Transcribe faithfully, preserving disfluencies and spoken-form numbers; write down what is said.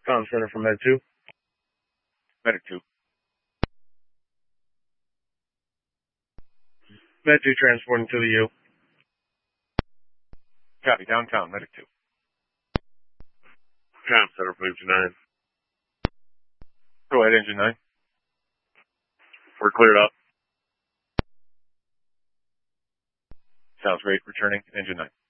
Comm Center from Med two. Medic two. Med two transporting to the U. Copy. Downtown. Medic two. Comm Center from Engine nine. Go ahead, Engine nine. We're cleared up. Sounds great. Returning, Engine nine.